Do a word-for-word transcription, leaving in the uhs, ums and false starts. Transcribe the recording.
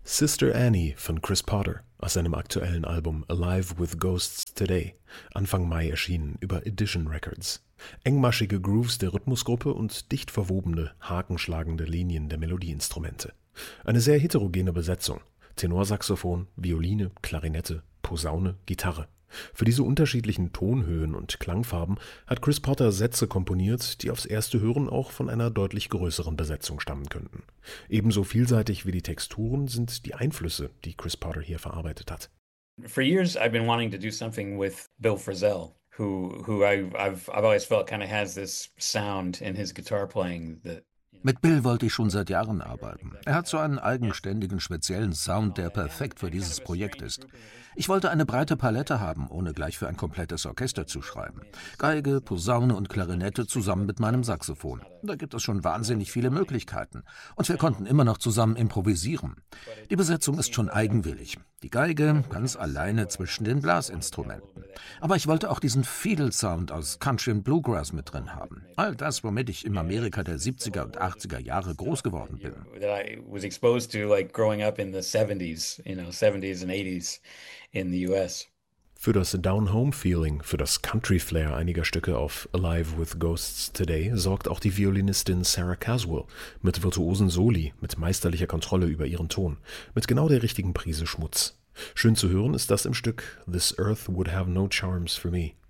Sister Annie von Chris Potter aus seinem aktuellen Album Alive with Ghosts Today, Anfang Mai erschienen über Edition Records. Engmaschige Grooves der Rhythmusgruppe und dicht verwobene, hakenschlagende Linien der Melodieinstrumente. Eine sehr heterogene Besetzung. Tenorsaxophon, Violine, Klarinette, Posaune, Gitarre. Für diese unterschiedlichen Tonhöhen und Klangfarben hat Chris Potter Sätze komponiert, die aufs erste Hören auch von einer deutlich größeren Besetzung stammen könnten. Ebenso vielseitig wie die Texturen sind die Einflüsse, die Chris Potter hier verarbeitet hat. For years I've been wanting to do something with Bill Frisell, who who I've I've I've always felt kind of has this sound in his guitar playing that. Mit Bill wollte ich schon seit Jahren arbeiten. Er hat so einen eigenständigen, speziellen Sound, der perfekt für dieses Projekt ist. Ich wollte eine breite Palette haben, ohne gleich für ein komplettes Orchester zu schreiben. Geige, Posaune und Klarinette zusammen mit meinem Saxophon. Da gibt es schon wahnsinnig viele Möglichkeiten. Und wir konnten immer noch zusammen improvisieren. Die Besetzung ist schon eigenwillig. Die Geige ganz alleine zwischen den Blasinstrumenten. Aber ich wollte auch diesen Fiedel-Sound aus Country und Bluegrass mit drin haben. All das, womit ich im Amerika der siebziger und achtziger Jahre groß geworden bin. That I was exposed to, like growing up in the seventies, you know, seventies and eighties in the U S. Für das Down-Home-Feeling, für das Country-Flair einiger Stücke auf Alive with Ghosts Today sorgt auch die Violinistin Sarah Caswell mit virtuosen Soli, mit meisterlicher Kontrolle über ihren Ton, mit genau der richtigen Prise Schmutz. Schön zu hören ist das im Stück This Earth Would Have No Charms for Me.